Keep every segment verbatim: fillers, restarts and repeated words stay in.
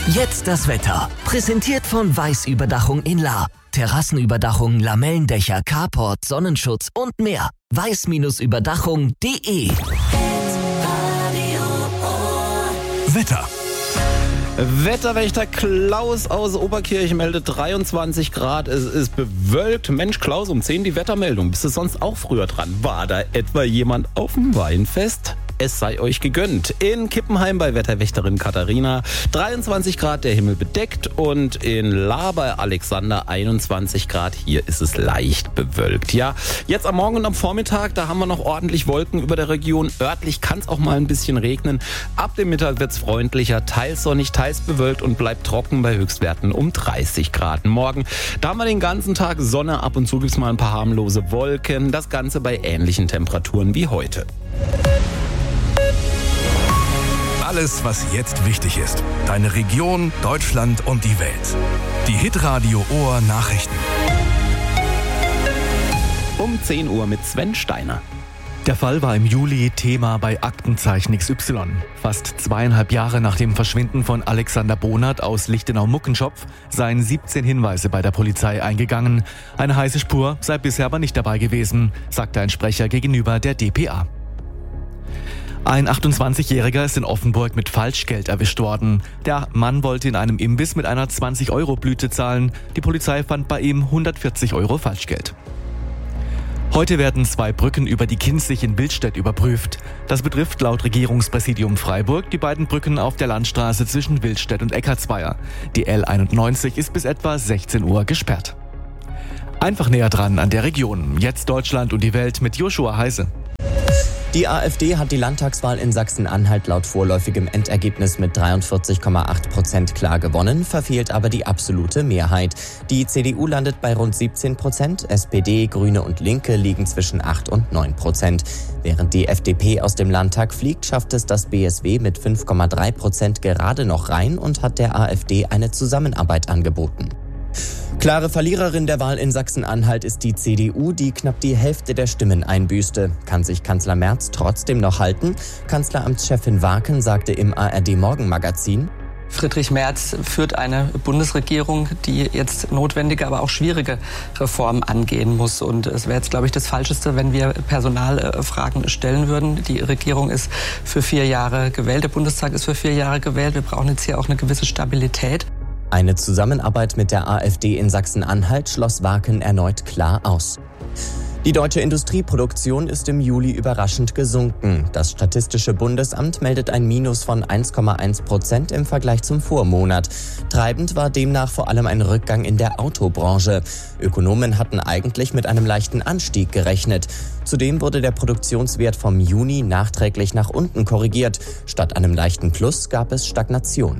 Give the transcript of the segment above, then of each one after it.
Jetzt das Wetter. Präsentiert von Weiß-Überdachung in Lahr. Terrassenüberdachung, Lamellendächer, Carport, Sonnenschutz und mehr. weiß Überdachung punkt de. Wetter. Wetterwächter Klaus aus Oberkirchen meldet dreiundzwanzig Grad. Es ist bewölkt. Mensch, Klaus, um zehn die Wettermeldung. Bist du sonst auch früher dran? War da etwa jemand auf dem Weinfest? Es sei euch gegönnt. In Kippenheim bei Wetterwächterin Katharina dreiundzwanzig Grad, der Himmel bedeckt, und in Lahr bei Alexander einundzwanzig Grad. Hier ist es leicht bewölkt. Ja, jetzt am Morgen und am Vormittag, da haben wir noch ordentlich Wolken über der Region. Örtlich kann es auch mal ein bisschen regnen. Ab dem Mittag wird es freundlicher, teils sonnig, teils bewölkt und bleibt trocken bei Höchstwerten um dreißig Grad. Morgen, da haben wir den ganzen Tag Sonne, ab und zu gibt es mal ein paar harmlose Wolken. Das Ganze bei ähnlichen Temperaturen wie heute. Alles, was jetzt wichtig ist. Deine Region, Deutschland und die Welt. Die Hitradio Ohr Nachrichten. Um zehn Uhr mit Sven Steiner. Der Fall war im Juli Thema bei Aktenzeichen X Y. Fast zweieinhalb Jahre nach dem Verschwinden von Alexander Bonert aus Lichtenau-Muckenschopf seien siebzehn Hinweise bei der Polizei eingegangen. Eine heiße Spur sei bisher aber nicht dabei gewesen, sagte ein Sprecher gegenüber der d p a. Ein achtundzwanzigjähriger ist in Offenburg mit Falschgeld erwischt worden. Der Mann wollte in einem Imbiss mit einer zwanzig-Euro-Blüte zahlen. Die Polizei fand bei ihm hundertvierzig Euro Falschgeld. Heute werden zwei Brücken über die Kinzig in Billstedt überprüft. Das betrifft laut Regierungspräsidium Freiburg die beiden Brücken auf der Landstraße zwischen Billstedt und Eckartsweier. Die L einundneunzig ist bis etwa sechzehn Uhr gesperrt. Einfach näher dran an der Region. Jetzt Deutschland und die Welt mit Joshua Heise. Die AfD hat die Landtagswahl in Sachsen-Anhalt laut vorläufigem Endergebnis mit dreiundvierzig Komma acht Prozent klar gewonnen, verfehlt aber die absolute Mehrheit. Die C D U landet bei rund siebzehn Prozent, S P D, Grüne und Linke liegen zwischen acht und neun Prozent. Während die F D P aus dem Landtag fliegt, schafft es das B S W mit fünf Komma drei Prozent gerade noch rein und hat der AfD eine Zusammenarbeit angeboten. Klare Verliererin der Wahl in Sachsen-Anhalt ist die C D U, die knapp die Hälfte der Stimmen einbüßte. Kann sich Kanzler Merz trotzdem noch halten? Kanzleramtschefin Waken sagte im A R D-Morgenmagazin: Friedrich Merz führt eine Bundesregierung, die jetzt notwendige, aber auch schwierige Reformen angehen muss. Und es wäre jetzt, glaube ich, das Falscheste, wenn wir Personalfragen stellen würden. Die Regierung ist für vier Jahre gewählt, der Bundestag ist für vier Jahre gewählt. Wir brauchen jetzt hier auch eine gewisse Stabilität. Eine Zusammenarbeit mit der AfD in Sachsen-Anhalt schloss Waken erneut klar aus. Die deutsche Industrieproduktion ist im Juli überraschend gesunken. Das Statistische Bundesamt meldet ein Minus von eins Komma eins Prozent im Vergleich zum Vormonat. Treibend war demnach vor allem ein Rückgang in der Autobranche. Ökonomen hatten eigentlich mit einem leichten Anstieg gerechnet. Zudem wurde der Produktionswert vom Juni nachträglich nach unten korrigiert. Statt einem leichten Plus gab es Stagnation.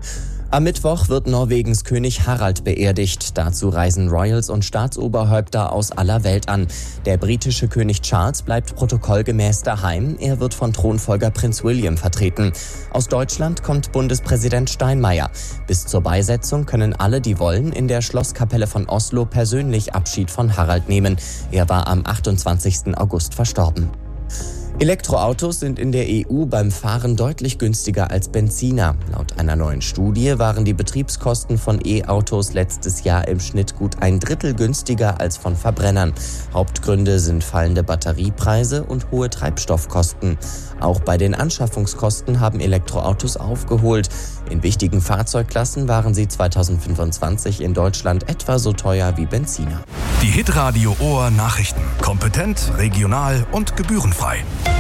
Am Mittwoch wird Norwegens König Harald beerdigt. Dazu reisen Royals und Staatsoberhäupter aus aller Welt an. Der britische König Charles bleibt protokollgemäß daheim. Er wird von Thronfolger Prinz William vertreten. Aus Deutschland kommt Bundespräsident Steinmeier. Bis zur Beisetzung können alle, die wollen, in der Schlosskapelle von Oslo persönlich Abschied von Harald nehmen. Er war am achtundzwanzigsten August verstorben. Elektroautos sind in der E U beim Fahren deutlich günstiger als Benziner. Laut einer neuen Studie waren die Betriebskosten von E-Autos letztes Jahr im Schnitt gut ein Drittel günstiger als von Verbrennern. Hauptgründe sind fallende Batteriepreise und hohe Treibstoffkosten. Auch bei den Anschaffungskosten haben Elektroautos aufgeholt. In wichtigen Fahrzeugklassen waren sie zweitausendfünfundzwanzig in Deutschland etwa so teuer wie Benziner. Die Hitradio Ohr Nachrichten. Kompetent, regional und gebührenfrei.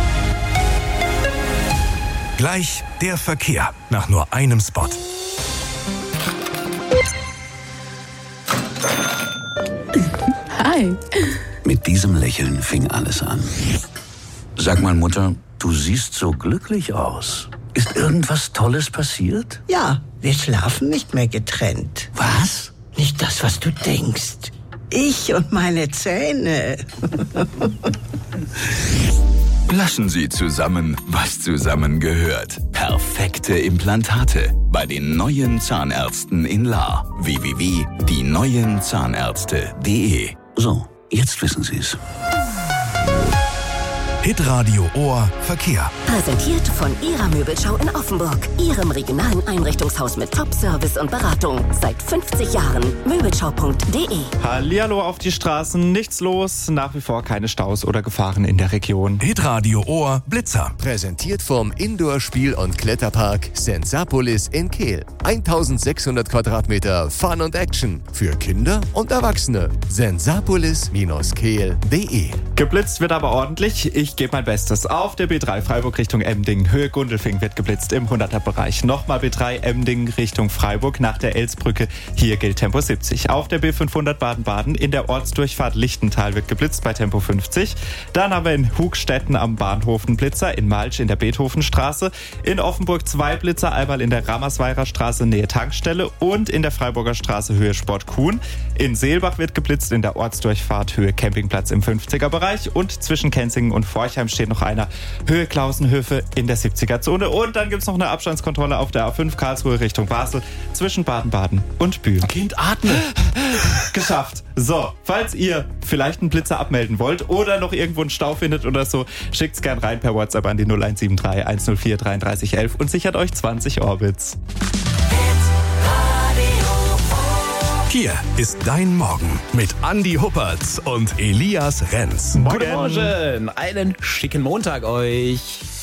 Gleich der Verkehr nach nur einem Spot. Hi. Mit diesem Lächeln fing alles an. Sag mal, Mutter, du siehst so glücklich aus. Ist irgendwas Tolles passiert? Ja, wir schlafen nicht mehr getrennt. Was? Nicht das, was du denkst. Ich und meine Zähne. Lassen Sie zusammen, was zusammengehört. Perfekte Implantate bei den neuen Zahnärzten in Lahr. w w w punkt die neuen Zahnärzte punkt de. So, jetzt wissen Sie es. Hitradio Ohr Verkehr. Präsentiert von Ihrer Möbelschau in Offenburg. Ihrem regionalen Einrichtungshaus mit Top-Service und Beratung. Seit fünfzig Jahren. Möbelschau punkt de. Hallihallo auf die Straßen. Nichts los. Nach wie vor keine Staus oder Gefahren in der Region. Hitradio Ohr Blitzer. Präsentiert vom Indoor-Spiel- und Kletterpark Sensapolis in Kehl. eintausendsechshundert Quadratmeter Fun und Action. Für Kinder und Erwachsene. sensapolis Bindestrich kehl punkt de. Geblitzt wird aber ordentlich. Ich gebe mein Bestes. Auf der B drei Freiburg Richtung Emding. Höhe Gundelfing wird geblitzt im hunderter-Bereich. Nochmal B drei Emding Richtung Freiburg nach der Elsbrücke. Hier gilt Tempo siebzig. Auf der B fünfhundert Baden-Baden in der Ortsdurchfahrt Lichtental wird geblitzt bei Tempo fünfzig. Dann haben wir in Hugstetten am Bahnhof einen Blitzer. In Malsch in der Beethovenstraße. In Offenburg zwei Blitzer. Einmal in der Ramersweirer Straße Nähe Tankstelle und in der Freiburger Straße Höhe Sport Kuhn. In Seelbach wird geblitzt in der Ortsdurchfahrt Höhe Campingplatz im fünfziger-Bereich. Und zwischen Kenzingen und Forchheim steht noch einer Höhe Klausenhöfe in der siebziger-Zone. Und dann gibt es noch eine Abstandskontrolle auf der A fünf Karlsruhe Richtung Basel zwischen Baden-Baden und Bühl. Kind, atme. Geschafft. So, falls ihr vielleicht einen Blitzer abmelden wollt oder noch irgendwo einen Stau findet oder so, schickt's gern rein per WhatsApp an die null eins sieben drei eins null vier dreiunddreißig elf und sichert euch zwanzig Orbits. Hier ist dein Morgen mit Andi Huppertz und Elias Renz. Guten Morgen, einen schicken Montag euch.